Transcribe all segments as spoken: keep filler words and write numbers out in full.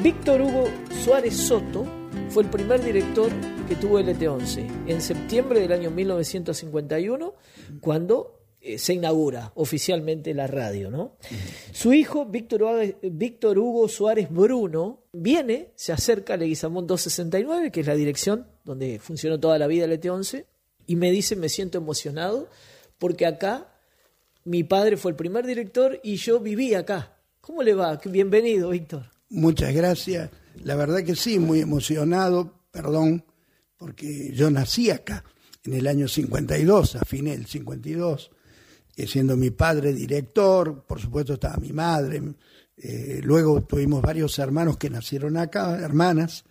Víctor Hugo Suárez Soto fue el primer director que tuvo L T once en septiembre del año mil novecientos cincuenta y uno, cuando eh, se inaugura oficialmente la radio, ¿no? Su hijo, Víctor Hugo, Víctor Hugo Suárez Bruno, viene, se acerca a Leguizamón doscientos sesenta y nueve, que es la dirección donde funcionó toda la vida L T once, y me dice, me siento emocionado, porque acá mi padre fue el primer director y yo viví acá. ¿Cómo le va? Bienvenido, Víctor. Muchas gracias. La verdad que sí, muy emocionado, perdón, porque yo nací acá en el año cincuenta y dos, a fines del cincuenta y dos, eh, siendo mi padre director, por supuesto estaba mi madre, eh, luego tuvimos varios hermanos que nacieron acá, hermanas,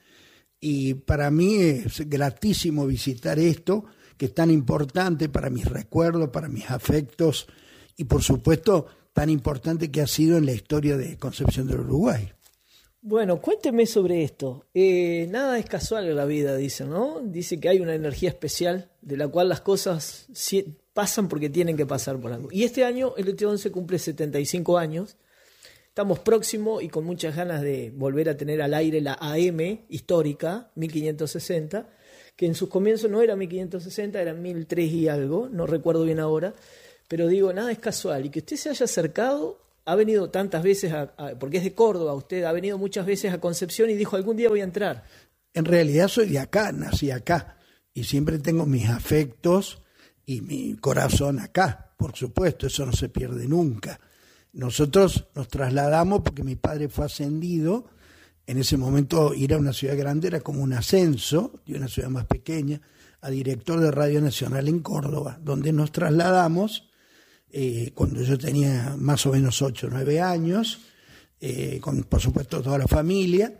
y para mí es gratísimo visitar esto, que es tan importante para mis recuerdos, para mis afectos, y por supuesto tan importante que ha sido en la historia de Concepción del Uruguay. Bueno, cuénteme sobre esto. Eh, nada es casual en la vida, dicen, ¿no? Dice que hay una energía especial de la cual las cosas pasan porque tienen que pasar por algo. Y este año L T once cumple setenta y cinco años. Estamos próximos y con muchas ganas de volver a tener al aire la A M histórica, mil quinientos sesenta, que en sus comienzos no era mil quinientos sesenta, era mil tres y algo, no recuerdo bien ahora. Pero digo, nada es casual. Y que usted se haya acercado... Ha venido tantas veces, a, a, porque es de Córdoba, usted ha venido muchas veces a Concepción y dijo, algún día voy a entrar. En realidad soy de acá, nací acá, y siempre tengo mis afectos y mi corazón acá, por supuesto, eso no se pierde nunca. Nosotros nos trasladamos porque mi padre fue ascendido, en ese momento ir a una ciudad grande era como un ascenso, de una ciudad más pequeña, a director de Radio Nacional en Córdoba, donde nos trasladamos. Eh, cuando yo tenía más o menos ocho o nueve años, eh, con por supuesto toda la familia,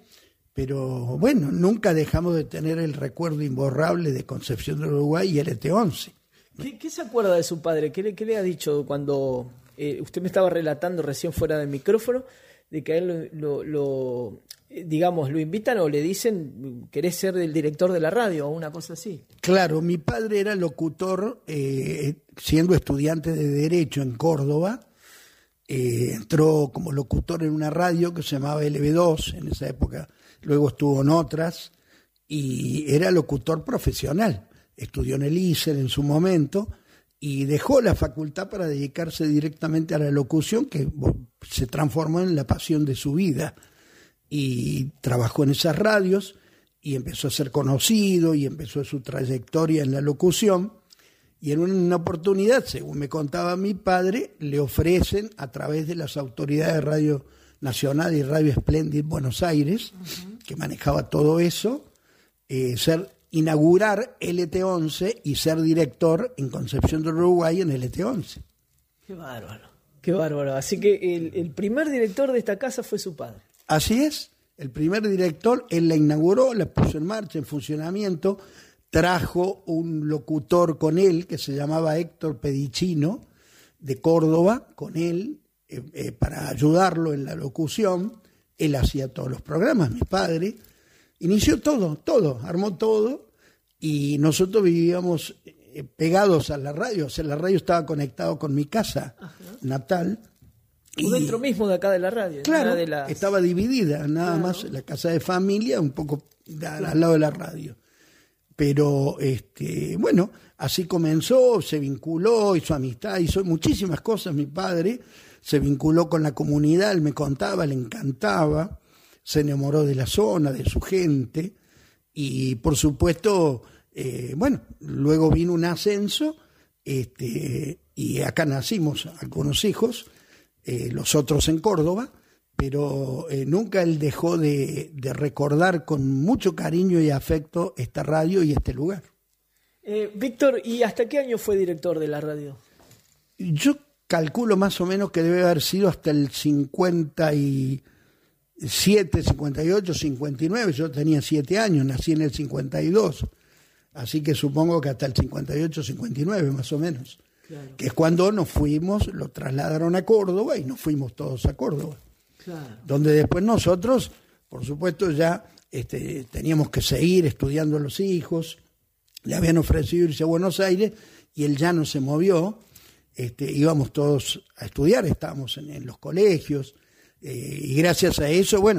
pero bueno, nunca dejamos de tener el recuerdo imborrable de Concepción del Uruguay y L T once. ¿Qué, qué se acuerda de su padre? ¿Qué le, qué le ha dicho cuando eh, usted me estaba relatando recién fuera del micrófono, de que a él lo, lo, lo digamos, lo invitan o le dicen, querés ser el director de la radio o una cosa así? Claro, mi padre era locutor, eh, siendo estudiante de Derecho en Córdoba, eh, entró como locutor en una radio que se llamaba L B dos en esa época, luego estuvo en otras, y era locutor profesional, estudió en el I S E R en su momento, y dejó la facultad para dedicarse directamente a la locución, que se transformó en la pasión de su vida. Y trabajó en esas radios y empezó a ser conocido y empezó su trayectoria en la locución. Y en una oportunidad, según me contaba mi padre, le ofrecen a través de las autoridades de Radio Nacional y Radio Splendid Buenos Aires, uh-huh, que manejaba todo eso, eh, ser inaugurar L T once y ser director en Concepción del Uruguay en L T once. Qué bárbaro, qué bárbaro. Así que el, el primer director de esta casa fue su padre. Así es, el primer director, él la inauguró, la puso en marcha, en funcionamiento, trajo un locutor con él que se llamaba Héctor Pedicino, de Córdoba, con él, eh, eh, para ayudarlo en la locución. Él hacía todos los programas, mi padre, inició todo, todo, armó todo, y nosotros vivíamos eh, pegados a la radio, o sea, la radio estaba conectada con mi casa, ajá, natal. Y dentro mismo de acá de la radio. Claro, de las... estaba dividida, nada claro, más la casa de familia, un poco claro, al lado de la radio. Pero, este, bueno, así comenzó, se vinculó, hizo amistad, hizo muchísimas cosas mi padre, se vinculó con la comunidad, él me contaba, le encantaba, se enamoró de la zona, de su gente, y por supuesto, eh, bueno, luego vino un ascenso, este, y acá nacimos algunos hijos, Eh, los otros en Córdoba, pero eh, nunca él dejó de, de recordar con mucho cariño y afecto esta radio y este lugar. Eh, Víctor, ¿y hasta qué año fue director de la radio? Yo calculo más o menos que debe haber sido hasta el cincuenta y siete, cincuenta y ocho, cincuenta y nueve, yo tenía siete años, nací en el cincuenta y dos, así que supongo que hasta el cincuenta y ocho, cincuenta y nueve más o menos. Claro. Que es cuando nos fuimos, lo trasladaron a Córdoba y nos fuimos todos a Córdoba. Claro. Donde después nosotros, por supuesto, ya este, teníamos que seguir estudiando a los hijos, le habían ofrecido irse a Buenos Aires y él ya no se movió, este, íbamos todos a estudiar, estábamos en, en los colegios, eh, y gracias a eso, bueno,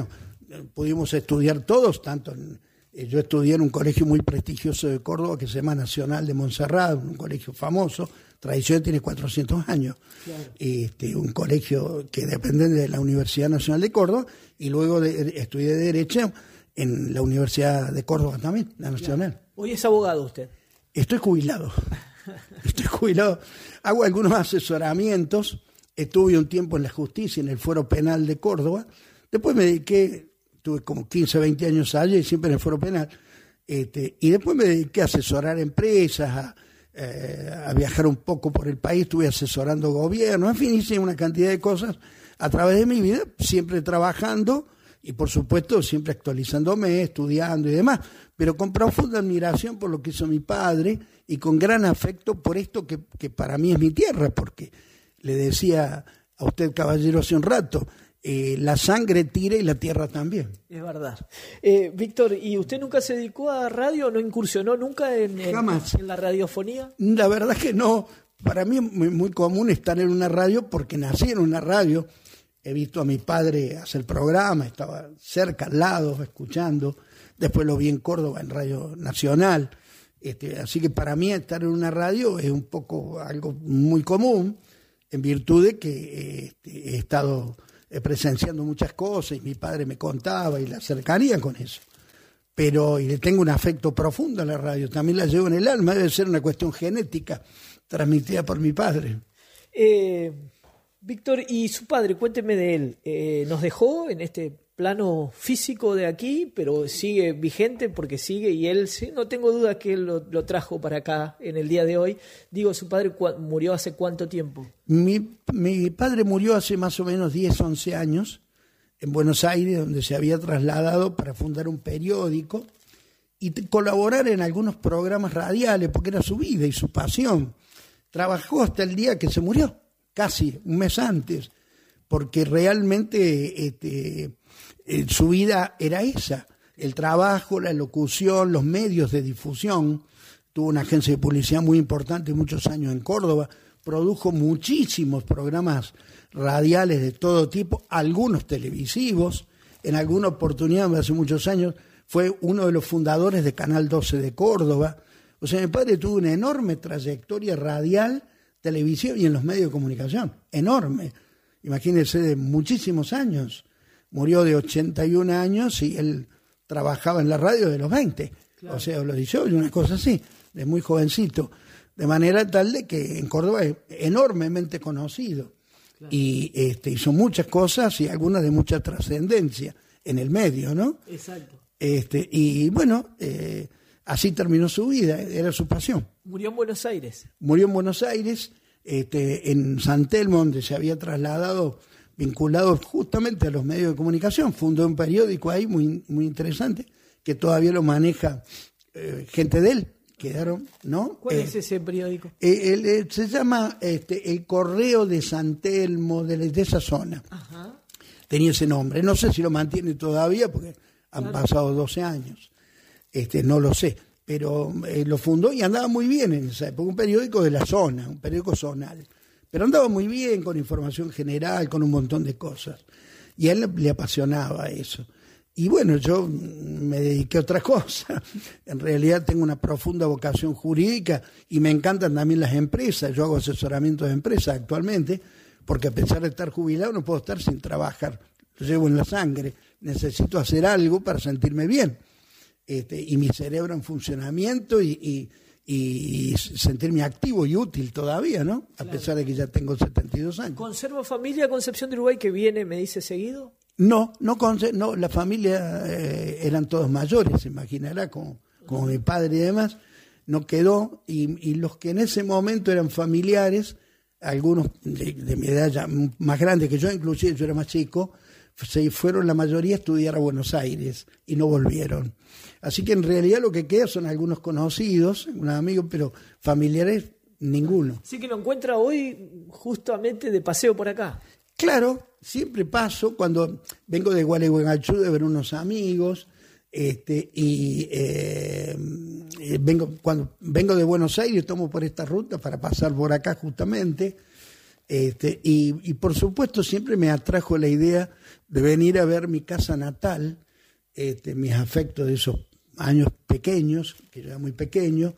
pudimos estudiar todos, tanto en, eh, yo estudié en un colegio muy prestigioso de Córdoba que se llama Nacional de Montserrat, un colegio famoso, tradición tiene cuatrocientos años, claro. este, un colegio que depende de la Universidad Nacional de Córdoba, y luego de, estudié Derecho en la Universidad de Córdoba también, la Nacional. Claro. Hoy es abogado usted. Estoy jubilado, estoy jubilado, hago algunos asesoramientos, estuve un tiempo en la justicia, en el Fuero Penal de Córdoba, después me dediqué, tuve como quince, veinte años allí, siempre en el Fuero Penal, este, y después me dediqué a asesorar empresas, a, eh, a viajar un poco por el país, estuve asesorando gobiernos, en fin, hice una cantidad de cosas a través de mi vida, siempre trabajando y por supuesto siempre actualizándome, estudiando y demás, pero con profunda admiración por lo que hizo mi padre y con gran afecto por esto que, que para mí es mi tierra, porque le decía a usted, caballero, hace un rato, eh, la sangre tira y la tierra también. Es verdad. Eh, Víctor, ¿y usted nunca se dedicó a radio? ¿No incursionó nunca en, en, en la radiofonía? La verdad que no. Para mí es muy, muy común estar en una radio porque nací en una radio. He visto a mi padre hacer programa, estaba cerca, al lado, escuchando. Después lo vi en Córdoba, en Radio Nacional. Este, así que para mí estar en una radio es un poco algo muy común, en virtud de que este, he estado presenciando muchas cosas y mi padre me contaba y la cercanía con eso. Pero y le tengo un afecto profundo a la radio, también la llevo en el alma, debe ser una cuestión genética transmitida por mi padre. Eh, Víctor, ¿y su padre? Cuénteme de él. Eh, ¿Nos dejó en este plano físico de aquí, pero sigue vigente porque sigue y él, sí, no tengo duda que él lo, lo trajo para acá en el día de hoy? Digo, ¿su padre cu- murió hace cuánto tiempo? Mi, mi padre murió hace más o menos diez, once años en Buenos Aires, donde se había trasladado para fundar un periódico y t- colaborar en algunos programas radiales, porque era su vida y su pasión. Trabajó hasta el día que se murió, casi un mes antes, porque realmente este, eh, su vida era esa, el trabajo, la locución, los medios de difusión. Tuvo una agencia de publicidad muy importante muchos años en Córdoba, produjo muchísimos programas radiales de todo tipo, algunos televisivos. En alguna oportunidad, hace muchos años, fue uno de los fundadores de Canal doce de Córdoba. O sea, mi padre tuvo una enorme trayectoria radial, televisión y en los medios de comunicación, enorme. Imagínense, de muchísimos años. Murió de ochenta y un años y él trabajaba en la radio de los veinte, claro. O sea, los dieciocho, una cosa así, de muy jovencito. De manera tal de que en Córdoba es enormemente conocido. Claro. Y este, hizo muchas cosas y algunas de mucha trascendencia en el medio, ¿no? Exacto. Este, y bueno, eh, así terminó su vida, era su pasión. Murió en Buenos Aires. Murió en Buenos Aires, este, en San Telmo, donde se había trasladado, vinculado justamente a los medios de comunicación. Fundó un periódico ahí muy, muy interesante, que todavía lo maneja eh, gente de él. Quedaron, ¿no? ¿Cuál eh, es ese periódico? Eh, el, eh, se llama este, El Correo de San Telmo, de, de esa zona. Ajá. Tenía ese nombre. No sé si lo mantiene todavía, porque han claro. pasado doce años. Este, no lo sé. Pero eh, lo fundó y andaba muy bien en esa época. Un periódico de la zona, un periódico zonal. Pero andaba muy bien, con información general, con un montón de cosas. Y a él le, le apasionaba eso. Y bueno, yo me dediqué a otra cosa. En realidad tengo una profunda vocación jurídica y me encantan también las empresas. Yo hago asesoramiento de empresas actualmente, porque a pesar de estar jubilado no puedo estar sin trabajar. Lo llevo en la sangre. Necesito hacer algo para sentirme bien. Este, y mi cerebro en funcionamiento y, y, y sentirme activo y útil todavía, ¿no? A claro. pesar de que ya tengo setenta y dos años. ¿Conserva familia Concepción del Uruguay que viene, me dice, seguido? No, no, no, la familia eh, eran todos mayores, se imaginará, como, como mi padre y demás, no quedó, y, y los que en ese momento eran familiares, algunos de, de mi edad ya más grande que yo, inclusive yo era más chico, se fueron la mayoría a estudiar a Buenos Aires y no volvieron. Así que en realidad lo que queda son algunos conocidos, algunos amigos, pero familiares ninguno. Así que lo encuentra hoy justamente de paseo por acá. Claro, siempre paso cuando vengo de Gualeguaychú de ver unos amigos, este, y eh, vengo cuando vengo de Buenos Aires tomo por esta ruta para pasar por acá justamente. Este, y, y por supuesto siempre me atrajo la idea de venir a ver mi casa natal, este, mis afectos de esos años pequeños, que yo era muy pequeño,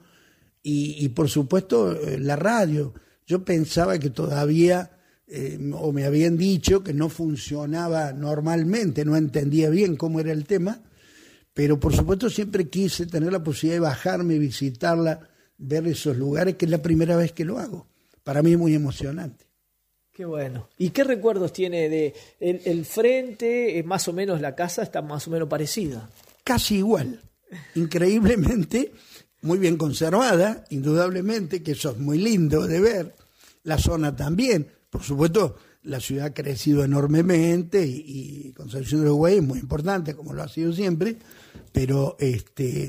y, y por supuesto la radio. Yo pensaba que todavía, eh, o me habían dicho que no funcionaba normalmente, no entendía bien cómo era el tema, pero por supuesto siempre quise tener la posibilidad de bajarme, visitarla, ver esos lugares, que es la primera vez que lo hago. Para mí es muy emocionante. Qué bueno. ¿Y qué recuerdos tiene de el, el frente? Más o menos la casa está más o menos parecida. Casi igual. Increíblemente, muy bien conservada, indudablemente, que eso es muy lindo de ver. La zona también. Por supuesto, la ciudad ha crecido enormemente y, y Concepción del Uruguay es muy importante, como lo ha sido siempre, pero este,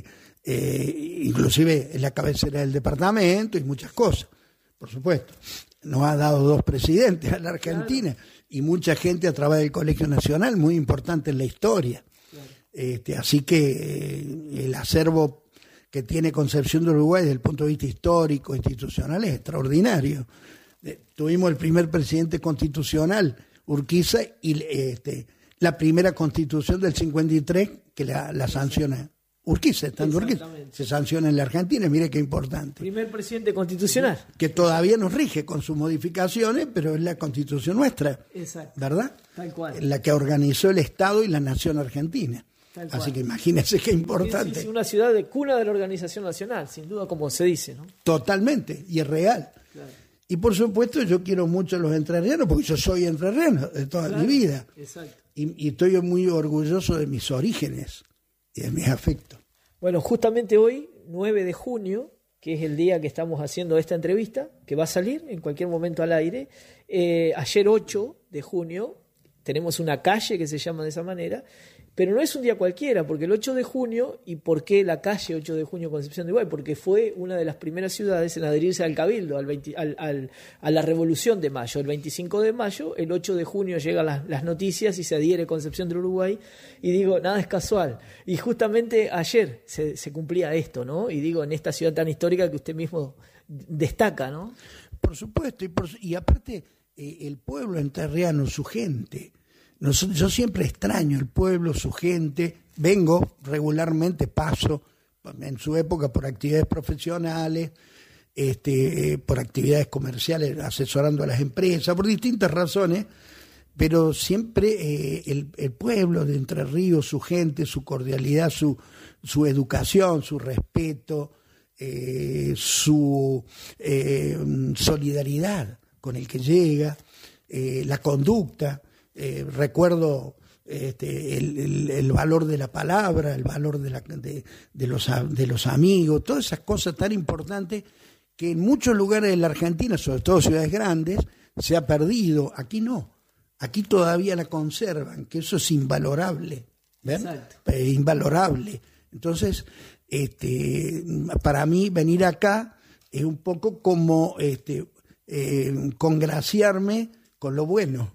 eh, inclusive es la cabecera del departamento y muchas cosas, por supuesto. Nos ha dado dos presidentes a la Argentina, claro, y mucha gente a través del Colegio Nacional, muy importante en la historia. Claro. Este, así que eh, el acervo que tiene Concepción del Uruguay desde el punto de vista histórico, institucional, es extraordinario. Eh, tuvimos el primer presidente constitucional, Urquiza, y este, la primera constitución del cincuenta y tres que la, la sanciona Urquiza, estando Urquiza, se sanciona en la Argentina, mire qué importante. Primer presidente constitucional. Que todavía nos rige con sus modificaciones, pero es la constitución nuestra. Exacto. ¿Verdad? Tal cual. La que organizó el Estado y la nación argentina. Tal cual. Así que imagínense qué importante. Sí, sí, sí, una ciudad de cuna de la organización nacional, sin duda, como se dice, ¿no? Totalmente, y es real. Claro. Y por supuesto yo quiero mucho a los entrerrianos, porque yo soy entrerriano de toda claro, mi vida. Exacto. Y, y estoy muy orgulloso de mis orígenes y de mis afectos. Bueno, justamente hoy, nueve de junio, que es el día que estamos haciendo esta entrevista, que va a salir en cualquier momento al aire, eh, ayer ocho de junio, tenemos una calle que se llama de esa manera, pero no es un día cualquiera, porque el ocho de junio, ¿y por qué la calle ocho de junio Concepción del Uruguay? Porque fue una de las primeras ciudades en adherirse al Cabildo, al veinte, al, al, a la Revolución de Mayo. El veinticinco de mayo, el ocho de junio llegan las, las noticias y se adhiere Concepción del Uruguay, y digo, nada es casual. Y justamente ayer se, se cumplía esto, ¿no? Y digo, en esta ciudad tan histórica que usted mismo destaca, ¿no? Por supuesto, y, por, y aparte eh, el pueblo entrerriano, su gente. Nosotros, yo siempre extraño el pueblo, su gente, vengo regularmente, paso en su época por actividades profesionales, este, eh, por actividades comerciales, asesorando a las empresas, por distintas razones, pero siempre eh, el, el pueblo de Entre Ríos, su gente, su cordialidad, su, su educación, su respeto, eh, su eh, solidaridad con el que llega, eh, la conducta. Eh, recuerdo este, el, el, el valor de la palabra, el valor de, la, de, de, los, de los amigos, todas esas cosas tan importantes que en muchos lugares de la Argentina, sobre todo ciudades grandes, se ha perdido. Aquí no, aquí todavía la conservan, que eso es invalorable, ¿ven? Eh, invalorable. Entonces, este, para mí venir acá es un poco como este, eh, congraciarme con lo bueno.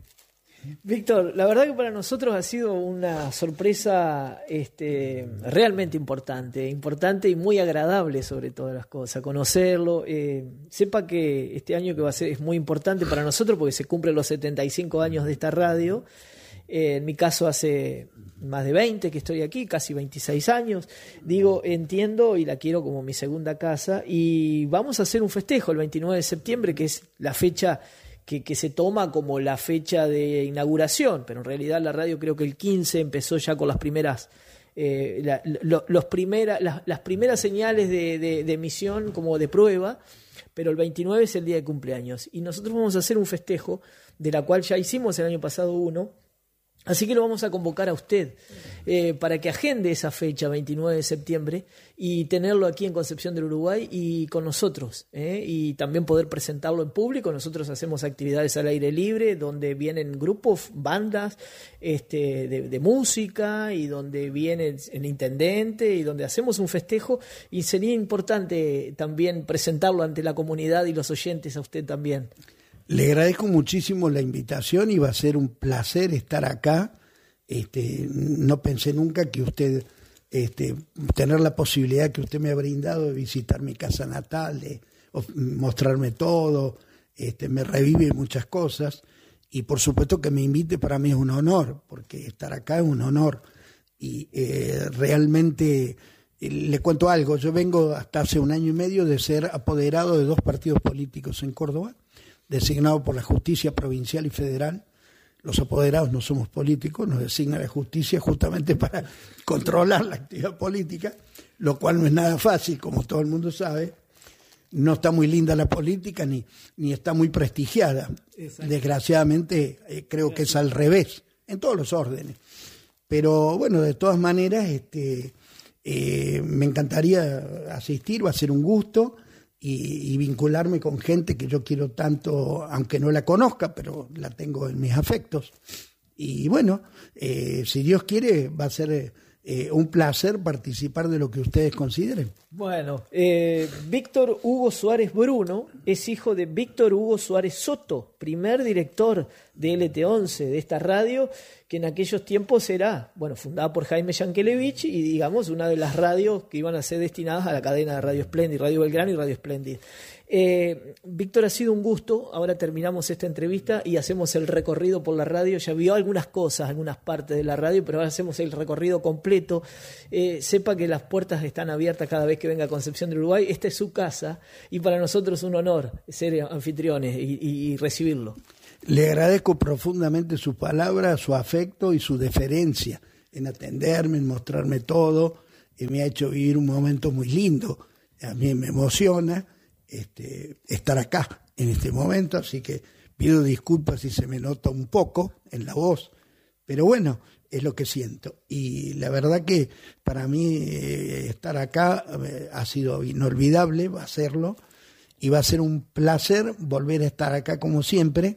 Víctor, la verdad que para nosotros ha sido una sorpresa este, realmente importante, importante y muy agradable sobre todas las cosas, conocerlo. Eh, sepa que este año que va a ser es muy importante para nosotros porque se cumplen los setenta y cinco años de esta radio. Eh, en mi caso hace más de veinte que estoy aquí, casi veintiséis años. Digo, entiendo y la quiero como mi segunda casa y vamos a hacer un festejo el veintinueve de septiembre, que es la fecha Que, que se toma como la fecha de inauguración, pero en realidad la radio creo que el quince empezó ya con las primeras eh, la, lo, los primera, las, las primeras señales de, de, de emisión como de prueba, pero el veintinueve es el día de cumpleaños y nosotros vamos a hacer un festejo de la cual ya hicimos el año pasado uno. Así que lo vamos a convocar a usted eh, para que agende esa fecha, veintinueve de septiembre, y tenerlo aquí en Concepción del Uruguay y con nosotros, eh, y también poder presentarlo en público. Nosotros hacemos actividades al aire libre, donde vienen grupos, bandas este, de, de música, y donde viene el intendente, y donde hacemos un festejo, y sería importante también presentarlo ante la comunidad y los oyentes a usted también. Le agradezco muchísimo la invitación y va a ser un placer estar acá. Este, no pensé nunca que usted, este, tener la posibilidad que usted me ha brindado de visitar mi casa natal, de mostrarme todo, este, me revive muchas cosas, y por supuesto que me invite para mí es un honor, porque estar acá es un honor, y eh, realmente eh, le cuento algo, yo vengo hasta hace un año y medio de ser apoderado de dos partidos políticos en Córdoba, designado por la justicia provincial y federal. Los apoderados no somos políticos, nos designa la justicia justamente para controlar la actividad política, lo cual no es nada fácil, como todo el mundo sabe. No está muy linda la política ni, ni está muy prestigiada. Exacto. Desgraciadamente eh, creo que es al revés, en todos los órdenes. Pero bueno, de todas maneras, este, eh, me encantaría asistir, va a ser un gusto. Y, y vincularme con gente que yo quiero tanto, aunque no la conozca, pero la tengo en mis afectos. Y bueno, eh, si Dios quiere, va a ser eh, un placer participar de lo que ustedes consideren. Bueno, eh, Víctor Hugo Suárez Bruno es hijo de Víctor Hugo Suárez Soto, primer director de L T once, de esta radio, que en aquellos tiempos era, bueno, fundada por Jaime Yankelevich y, digamos, una de las radios que iban a ser destinadas a la cadena de Radio Splendid, Radio Belgrano y Radio Splendid. Eh, Víctor, ha sido un gusto. Ahora terminamos esta entrevista y hacemos el recorrido por la radio. Ya vio algunas cosas, algunas partes de la radio, pero ahora hacemos el recorrido completo. Eh, sepa que las puertas están abiertas cada vez que venga a Concepción del Uruguay. Esta es su casa y para nosotros es un honor ser anfitriones y, y, y recibirlo. Le agradezco profundamente su palabra, su afecto y su deferencia en atenderme, en mostrarme todo. Y me ha hecho vivir un momento muy lindo. A mí me emociona este, estar acá en este momento, así que pido disculpas si se me nota un poco en la voz, pero bueno, es lo que siento. Y la verdad que para mí eh, estar acá eh, ha sido inolvidable, va a serlo, y va a ser un placer volver a estar acá como siempre,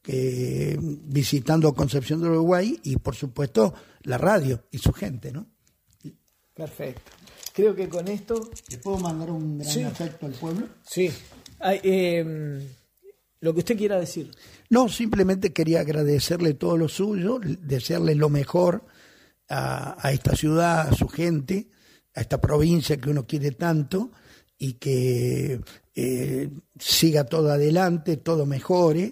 que, visitando Concepción del Uruguay y por supuesto la radio y su gente, ¿no? Perfecto. Creo que con esto... ¿Le puedo mandar un gran sí. afecto al pueblo? Sí. Ay, eh, lo que usted quiera decir. No, simplemente quería agradecerle todo lo suyo, desearle lo mejor a, a esta ciudad, a su gente, a esta provincia que uno quiere tanto, y que eh, siga todo adelante, todo mejore,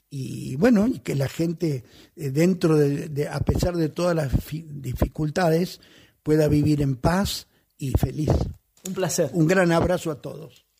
y bueno, y que la gente eh, dentro de, de, a pesar de todas las fi- dificultades, pueda vivir en paz y feliz. Un placer. Un gran abrazo a todos.